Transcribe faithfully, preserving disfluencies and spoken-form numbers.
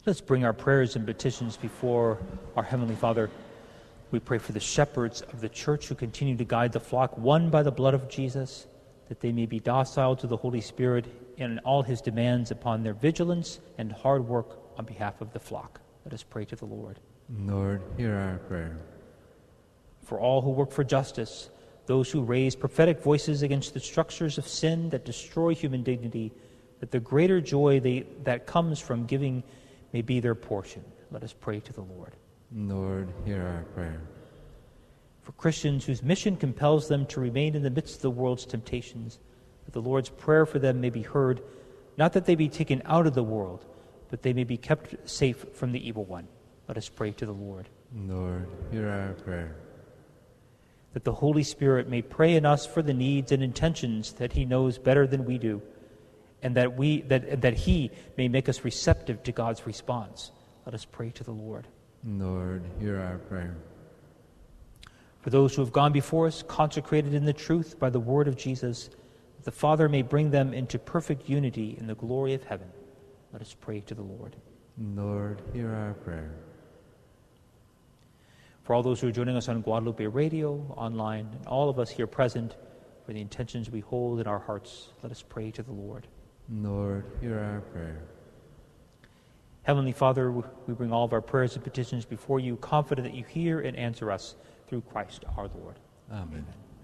Let's bring our prayers and petitions before our Heavenly Father. We pray for the shepherds of the church who continue to guide the flock, won by the blood of Jesus, that they may be docile to the Holy Spirit in all his demands upon their vigilance and hard work on behalf of the flock. Let us pray to the Lord. Lord, hear our prayer. For all who work for justice, those who raise prophetic voices against the structures of sin that destroy human dignity, that the greater joy they, that comes from giving may be their portion. Let us pray to the Lord. Lord, hear our prayer. For Christians whose mission compels them to remain in the midst of the world's temptations, that the Lord's prayer for them may be heard, not that they be taken out of the world, but they may be kept safe from the evil one. Let us pray to the Lord. Lord, hear our prayer. That the Holy Spirit may pray in us for the needs and intentions that he knows better than we do, and that we that that he may make us receptive to God's response. Let us pray to the Lord. Lord, hear our prayer. For those who have gone before us, consecrated in the truth by the word of Jesus, that the Father may bring them into perfect unity in the glory of heaven. Let us pray to the Lord. Lord, hear our prayer. For all those who are joining us on Guadalupe Radio, online, and all of us here present, for the intentions we hold in our hearts, let us pray to the Lord. Lord, hear our prayer. Heavenly Father, we bring all of our prayers and petitions before you, confident that you hear and answer us through Christ our Lord. Amen.